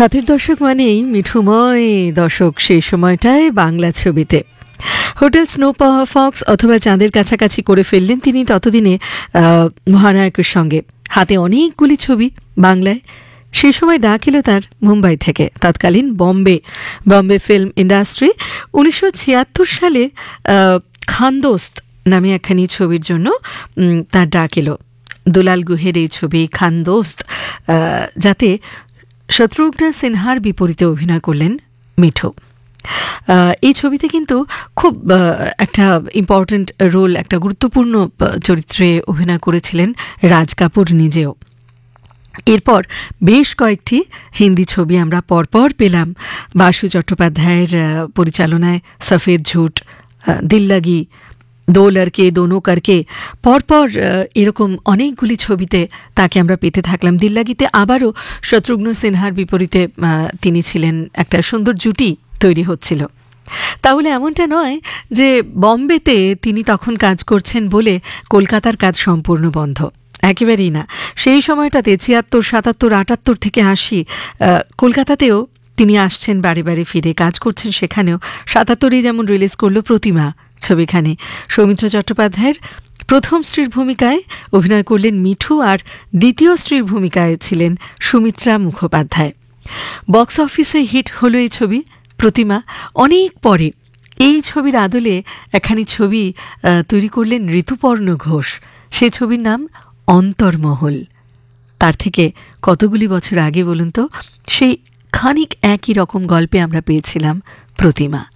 সাতের দশক মানেই মিঠুময় দশক। সেই সময়টায় বাংলা ছবিতে হোটেল স্নো ফক্স অথবা চাঁদের কাছাকাছি করে ফেললেন তিনি ততদিনে মহানায়কের সঙ্গে। হাতে অনেকগুলি ছবি বাংলায়। সেই সময় ডাক এলো তার মুম্বাই থেকে, তৎকালীন বম্বে ফিল্ম ইন্ডাস্ট্রি। 1976 সালে খানদোস্ত নামে একখানি ছবির জন্য তার ডাক এলো। দুলাল গুহের এই ছবি খানদোস্ত, যাতে শত্রুঘ্ন সিনহার বিপরীতে অভিনয় করলেন মিঠু। এই ছবিতে কিন্তু খুব একটা ইম্পর্ট্যান্ট রোল, একটা গুরুত্বপূর্ণ চরিত্রে অভিনয় করেছিলেন রাজ কাপুর নিজেও। এরপর বেশ কয়েকটি হিন্দি ছবি আমরা পরপর পেলাম। বাসু চট্টোপাধ্যায়ের পরিচালনায় সফেদ ঝুট, দিল লাগি, দো লড়কে দোনো করকে, পরপর এরকম অনেকগুলি ছবিতে তাকে আমরা পেতে থাকলাম। দিল লাগিতে আবারও শত্রুঘ্ন সিনহার বিপরীতে তিনি ছিলেন, একটা সুন্দর জুটি তৈরি হচ্ছিল। তাহলে এমনটা নয় যে বম্বেতে তিনি তখন কাজ করছেন বলে কলকাতার কাজ সম্পূর্ণ বন্ধ, একেবারেই না। সেই সময়টাতে 76, 77, 78 থেকে 80 কলকাতাতেও তিনি আসছেন, বারে বারে ফিরে কাজ করছেন সেখানেও। 77-এই যেমন রিলিজ করলো প্রতিমা ছবিখানে। সৌমিত্র চট্টোপাধ্যায়ের প্রথম স্ত্রীর ভূমিকায় অভিনয় করলেন মিঠু, আর দ্বিতীয় স্ত্রীর ভূমিকায় ছিলেন সুমিত্রা মুখোপাধ্যায়। বক্স অফিসে হিট হলো এই ছবি প্রতিমা। অনেক পরে এই ছবির আদলে একখানি ছবি তৈরি করলেন ঋতুপর্ণ ঘোষ। সেই ছবির নাম অন্তর্মহল। তার থেকে কতগুলি বছর আগে বলুন তো, সেই খানিক একই রকম গল্পে আমরা পেয়েছিলাম প্রতিমা।